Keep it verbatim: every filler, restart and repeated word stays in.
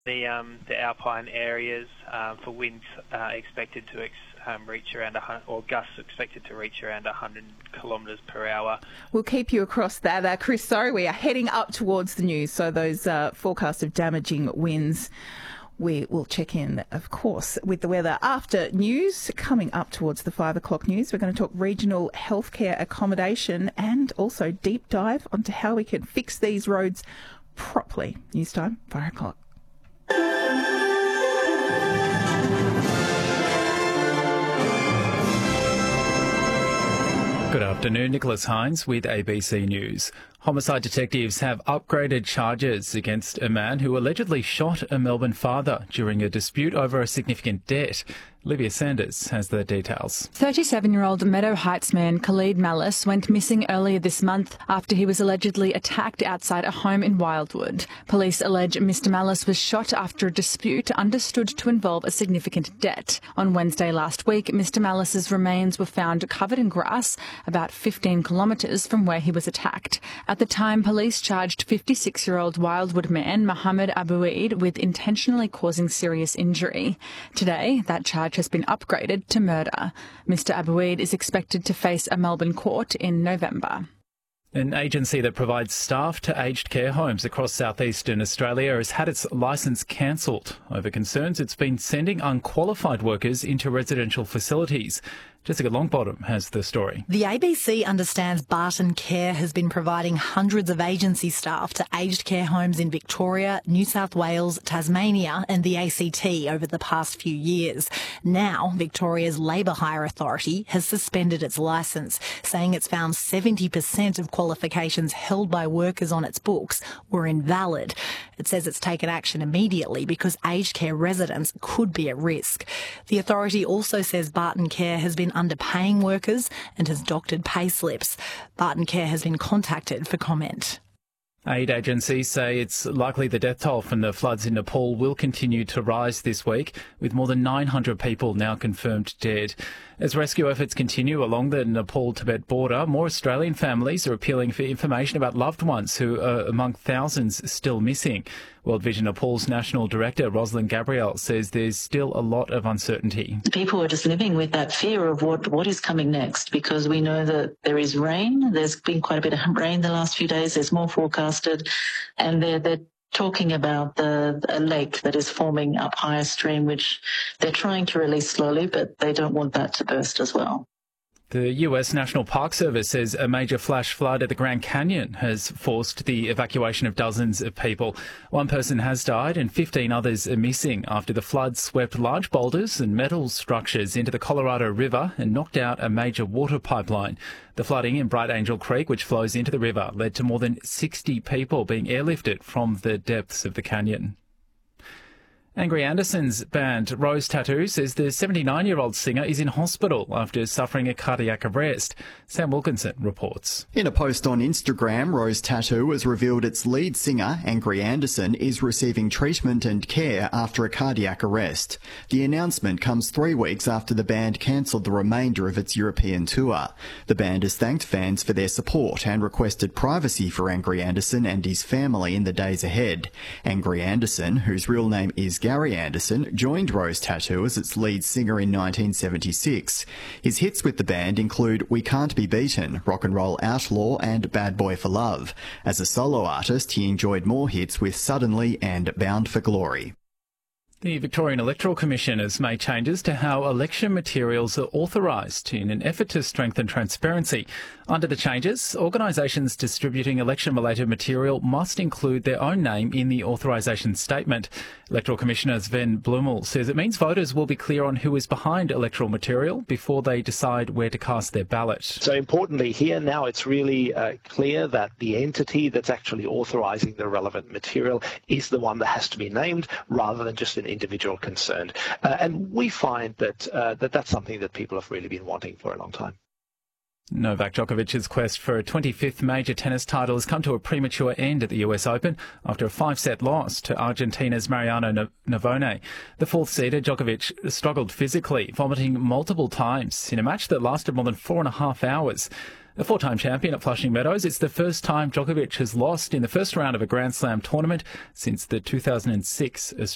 The, um, the alpine areas uh, for winds uh, expected to ex- um, reach around, a, or gusts expected to reach around one hundred kilometres per hour. We'll keep you across that. Uh, Chris, sorry, we are heading up towards the news, so those uh, forecasts of damaging winds. We will check in, of course, with the weather after news. Coming up towards the five o'clock news, we're going to talk regional healthcare accommodation and also deep dive onto how we can fix these roads properly. News time, five o'clock. Good afternoon, Nicholas Hines with A B C News. Homicide detectives have upgraded charges against a man who allegedly shot a Melbourne father during a dispute over a significant debt. Olivia Sanders has the details. thirty-seven-year-old Meadow Heights man Khalid Malice went missing earlier this month after he was allegedly attacked outside a home in Wildwood. Police allege Mister Malice was shot after a dispute understood to involve a significant debt. On Wednesday last week, Mister Malice's remains were found covered in grass about fifteen kilometres from where he was attacked. At the time, police charged fifty-six-year-old Wildwood man Mohammed Abouid with intentionally causing serious injury. Today, that charge has been upgraded to murder. Mister Abouid is expected to face a Melbourne court in November. An agency that provides staff to aged care homes across southeastern Australia has had its licence cancelled over concerns it's been sending unqualified workers into residential facilities. Jessica Longbottom has the story. The A B C understands Barton Care has been providing hundreds of agency staff to aged care homes in Victoria, New South Wales, Tasmania and the A C T over the past few years. Now, Victoria's Labour Hire Authority has suspended its licence, saying it's found seventy percent of qualifications held by workers on its books were invalid. It says it's taken action immediately because aged care residents could be at risk. The authority also says Barton Care has been underpaying workers and has doctored pay slips. Barton Care has been contacted for comment. Aid agencies say it's likely the death toll from the floods in Nepal will continue to rise this week, with more than nine hundred people now confirmed dead. As rescue efforts continue along the Nepal-Tibet border, more Australian families are appealing for information about loved ones who are among thousands still missing. World Vision Nepal's National Director, Rosalind Gabriel, says there's still a lot of uncertainty. People are just living with that fear of what, what is coming next, because we know that there is rain. There's been quite a bit of rain the last few days. There's more forecasted, and they're, they're talking about the a lake that is forming up higher stream, which they're trying to release slowly, but they don't want that to burst as well. The U S National Park Service says a major flash flood at the Grand Canyon has forced the evacuation of dozens of people. One person has died and fifteen others are missing after the flood swept large boulders and metal structures into the Colorado River and knocked out a major water pipeline. The flooding in Bright Angel Creek, which flows into the river, led to more than sixty people being airlifted from the depths of the canyon. Angry Anderson's band Rose Tattoo says the seventy-nine-year-old singer is in hospital after suffering a cardiac arrest. Sam Wilkinson reports. In a post on Instagram, Rose Tattoo has revealed its lead singer, Angry Anderson, is receiving treatment and care after a cardiac arrest. The announcement comes three weeks after the band cancelled the remainder of its European tour. The band has thanked fans for their support and requested privacy for Angry Anderson and his family in the days ahead. Angry Anderson, whose real name is Gary Anderson, joined Rose Tattoo as its lead singer in nineteen seventy-six. His hits with the band include We Can't Be Beaten, Rock and Roll Outlaw and Bad Boy for Love. As a solo artist, he enjoyed more hits with Suddenly and Bound for Glory. The Victorian Electoral Commission has made changes to how election materials are authorised in an effort to strengthen transparency. Under the changes, organisations distributing election-related material must include their own name in the authorisation statement. Electoral Commissioner Sven Blumel says it means voters will be clear on who is behind electoral material before they decide where to cast their ballot. So importantly here now it's really uh, clear that the entity that's actually authorising the relevant material is the one that has to be named rather than just an individual concerned. Uh, and we find that, uh, that that's something that people have really been wanting for a long time. Novak Djokovic's quest for a twenty-fifth major tennis title has come to a premature end at the U S Open after a five-set loss to Argentina's Mariano Navone. The fourth-seeder Djokovic struggled physically, vomiting multiple times in a match that lasted more than four and a half hours. A four-time champion at Flushing Meadows, it's the first time Djokovic has lost in the first round of a Grand Slam tournament since the two thousand six